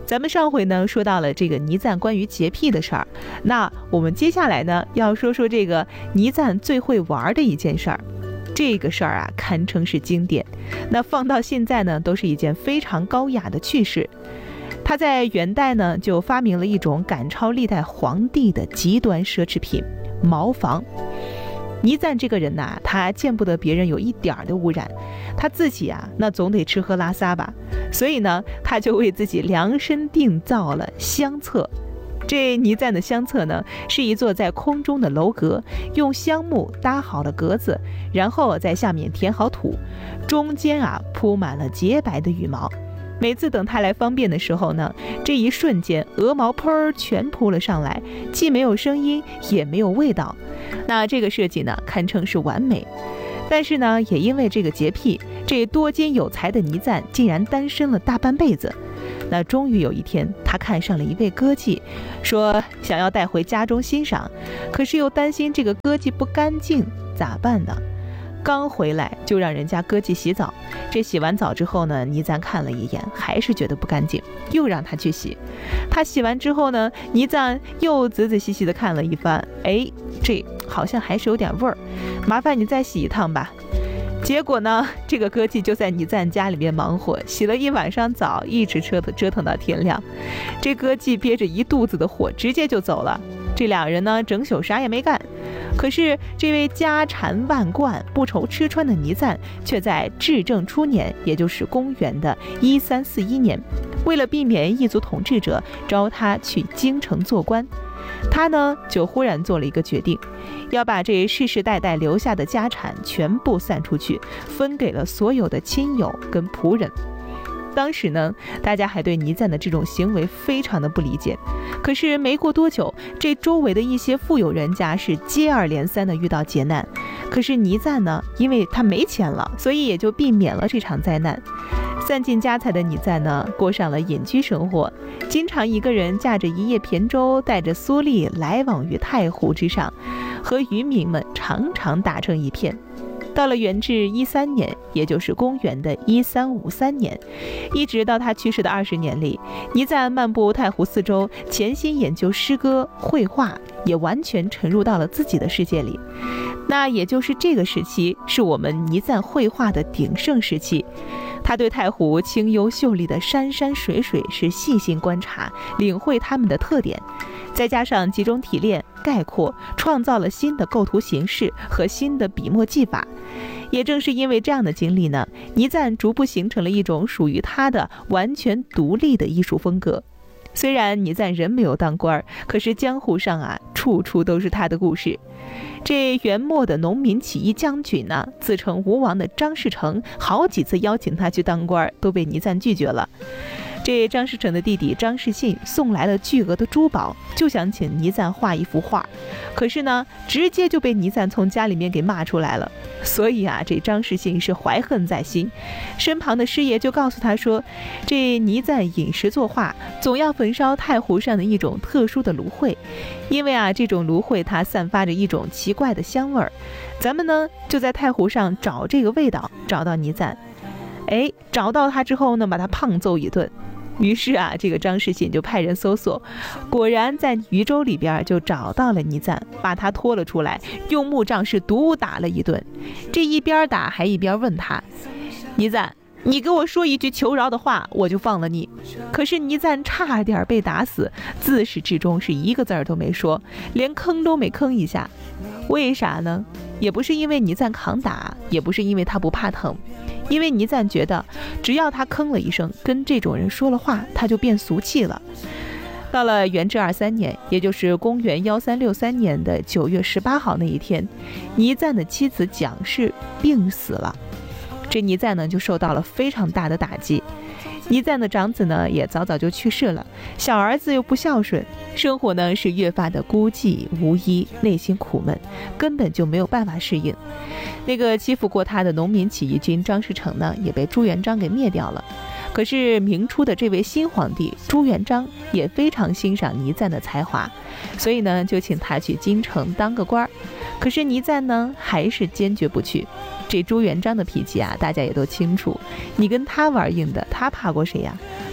咱们上回呢说到了这个倪瓒关于洁癖的事儿，那我们接下来呢要说说这个倪瓒最会玩的一件事儿。这个事儿啊堪称是经典，那放到现在呢都是一件非常高雅的趣事。他在元代呢就发明了一种赶超历代皇帝的极端奢侈品——茅房。倪瓒这个人呐，他见不得别人有一点的污染，他自己啊那总得吃喝拉撒吧，所以呢他就为自己量身定造了香册。这倪瓒的香册呢是一座在空中的楼阁，用香木搭好了格子，然后在下面填好土，中间啊铺满了洁白的羽毛。每次等他来方便的时候呢，这一瞬间鹅毛喷全扑了上来，既没有声音也没有味道。那这个设计呢堪称是完美。但是呢也因为这个洁癖，这多金有才的倪瓒竟然单身了大半辈子。那终于有一天他看上了一位歌妓，说想要带回家中欣赏，可是又担心这个歌妓不干净，咋办呢？刚回来就让人家歌妓洗澡，这洗完澡之后呢，倪瓒看了一眼，还是觉得不干净，又让他去洗。他洗完之后呢，倪瓒又仔仔细细的看了一番，这好像还是有点味儿，麻烦你再洗一趟吧。结果呢，这个歌妓就在倪瓒家里面忙活，洗了一晚上澡，一直折腾到天亮。这歌妓憋着一肚子的火，直接就走了。这两人呢，整宿啥也没干。可是这位家产万贯、不愁吃穿的倪瓒，却在至正初年，也就是公元的1341年，为了避免异族统治者招他去京城做官，他呢就忽然做了一个决定，要把这世世代代留下的家产全部散出去，分给了所有的亲友跟仆人。当时呢，大家还对倪瓒的这种行为非常的不理解。可是没过多久，这周围的一些富有人家是接二连三的遇到劫难。可是倪瓒呢，因为他没钱了，所以也就避免了这场灾难。散尽家财的倪瓒呢，过上了隐居生活，经常一个人驾着一叶扁舟，带着苏丽来往于太湖之上，和渔民们常常打成一片。到了元至13年，也就是公元的1353年，一直到他去世的20年里，倪瓒漫步太湖四周，潜心研究诗歌、绘画，也完全沉入到了自己的世界里。那也就是这个时期，是我们倪瓒绘画的鼎盛时期。他对太湖清幽秀丽的山山水水是细心观察，领会它们的特点，再加上集中提炼、概括，创造了新的构图形式和新的笔墨技法。也正是因为这样的经历呢，倪瓒逐步形成了一种属于他的完全独立的艺术风格。虽然倪瓒人没有当官，可是江湖上啊，处处都是他的故事。这元末的农民起义将军呢，自称吴王的张士诚，好几次邀请他去当官，都被倪瓒拒绝了。这张士诚的弟弟张士信送来了巨额的珠宝，就想请倪瓒画一幅画，可是呢，直接就被倪瓒从家里面给骂出来了。所以啊，这张士信是怀恨在心，身旁的师爷就告诉他说，这倪瓒饮食作画，总要焚烧太湖上的一种特殊的芦荟，因为啊，这种芦荟它散发着一种奇怪的香味儿。咱们呢，就在太湖上找这个味道，找到倪瓒。找到他之后呢，把他胖揍一顿。于是啊，这个张士信就派人搜索，果然在渔舟里边就找到了倪瓒，把他拖了出来，用木杖是毒打了一顿。这一边打还一边问他，倪瓒，你给我说一句求饶的话，我就放了你。可是倪瓒差点被打死，自始至终是一个字儿都没说，连吭都没吭一下。为啥呢？也不是因为倪瓒扛打，也不是因为他不怕疼，因为倪瓒觉得只要他吭了一声，跟这种人说了话，他就变俗气了。到了元至23年，也就是公元1363年的9月18号那一天，倪瓒的妻子蒋氏病死了。这倪瓒呢就受到了非常大的打击。倪瓒的长子呢也早早就去世了，小儿子又不孝顺，生活呢是越发的孤寂无依，内心苦闷，根本就没有办法适应。那个欺负过他的农民起义军张士诚呢也被朱元璋给灭掉了。可是明初的这位新皇帝朱元璋也非常欣赏倪瓒的才华，所以呢就请他去京城当个官。可是倪瓒呢还是坚决不去。这朱元璋的脾气啊，大家也都清楚，你跟他玩硬的，他怕过谁呀？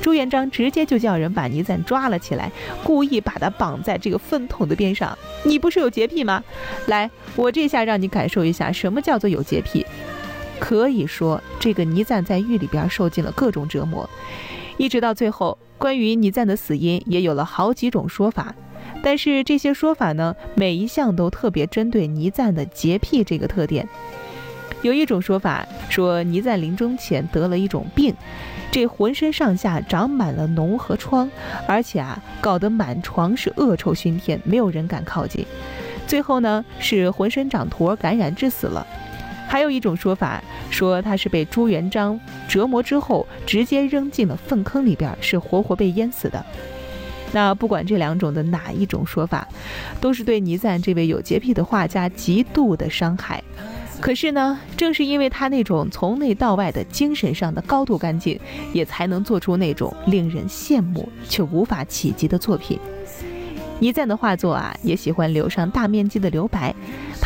朱元璋直接就叫人把倪瓒抓了起来，故意把他绑在这个粪桶的边上。你不是有洁癖吗？来，我这下让你感受一下什么叫做有洁癖。可以说，这个倪瓒在狱里边受尽了各种折磨，一直到最后，关于倪瓒的死因也有了好几种说法。但是这些说法呢，每一项都特别针对倪瓒的洁癖这个特点。有一种说法说，倪瓒临终前得了一种病，这浑身上下长满了脓和疮，而且搞得满床是恶臭熏天，没有人敢靠近。最后呢，是浑身长坨感染致死了。还有一种说法说，他是被朱元璋折磨之后直接扔进了粪坑里边，是活活被淹死的。那不管这两种的哪一种说法，都是对倪瓒这位有洁癖的画家极度的伤害。可是呢，正是因为他那种从内到外的精神上的高度干净，也才能做出那种令人羡慕却无法企及的作品。倪瓒的画作也喜欢留上大面积的留白，